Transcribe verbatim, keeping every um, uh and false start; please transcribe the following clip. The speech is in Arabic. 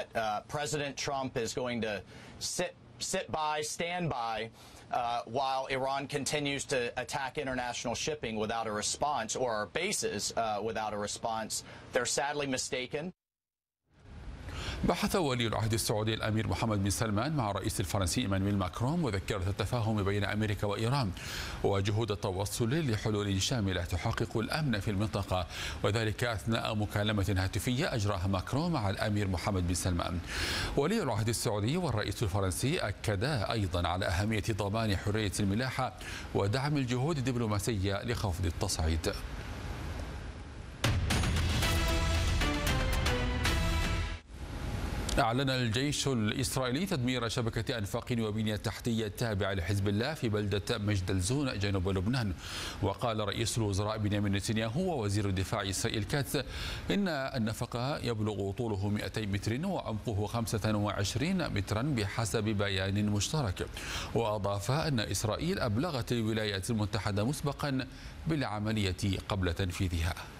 uh, President Trump is going to sit sit by, stand by, uh, while Iran continues to attack international shipping without a response, or our bases uh, without a response. They're sadly mistaken. بحث ولي العهد السعودي الأمير محمد بن سلمان مع الرئيس الفرنسي إيمانويل ماكرون مذكرة التفاهم بين أمريكا وإيران وجهود التوصل لحلول شاملة تحقق الأمن في المنطقة، وذلك أثناء مكالمة هاتفية أجراها ماكرون مع الأمير محمد بن سلمان. ولي العهد السعودي والرئيس الفرنسي أكدا أيضا على أهمية ضمان حرية الملاحة ودعم الجهود الدبلوماسية لخفض التصعيد. أعلن الجيش الإسرائيلي تدمير شبكة أنفاق وبنية تحتية تابعة لحزب الله في بلدة مجدلزون جنوب لبنان. وقال رئيس الوزراء بنيامين نتنياهو ووزير الدفاع إسرائيل كاتس إن النفق يبلغ طوله مئتي متر وعمقه خمسة وعشرين مترا بحسب بيان مشترك. وأضاف أن إسرائيل أبلغت الولايات المتحدة مسبقا بالعملية قبل تنفيذها.